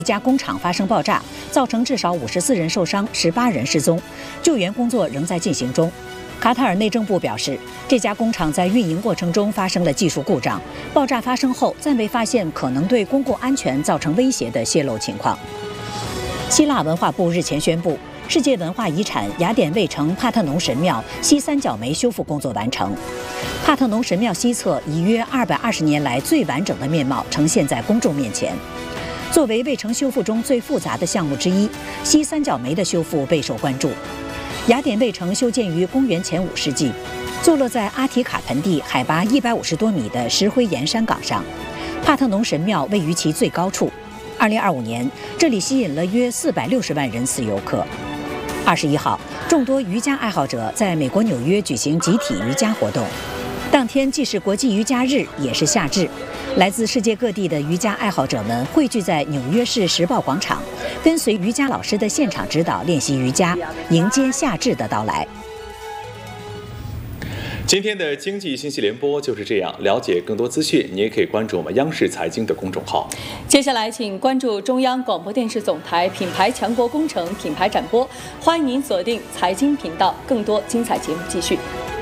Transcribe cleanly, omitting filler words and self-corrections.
一家工厂发生爆炸，造成至少54人受伤，18人失踪，救援工作仍在进行中。卡塔尔内政部表示，这家工厂在运营过程中发生了技术故障，爆炸发生后暂未发现可能对公共安全造成威胁的泄漏情况。希腊文化部日前宣布，世界文化遗产雅典卫城帕特农神庙西三角梅修复工作完成。帕特农神庙西侧以约220年来最完整的面貌呈现在公众面前。作为卫城修复中最复杂的项目之一，西三角梅的修复备受关注。雅典卫城修建于公元前5世纪，坐落在阿提卡盆地海拔150多米的石灰岩山岗上。帕特农神庙位于其最高处。2025年，这里吸引了约460万人次游客。21号，众多瑜伽爱好者在美国纽约举行集体瑜伽活动。当天既是国际瑜伽日，也是夏至。来自世界各地的瑜伽爱好者们汇聚在纽约市时报广场，跟随瑜伽老师的现场指导练习瑜伽，迎接夏至的到来。 今天的经济信息联播就是这样。了解更多资讯，你也可以关注我们央视财经的公众号。 接下来，请关注中央广播电视总台品牌强国工程品牌展播，欢迎您锁定财经频道，更多精彩节目继续。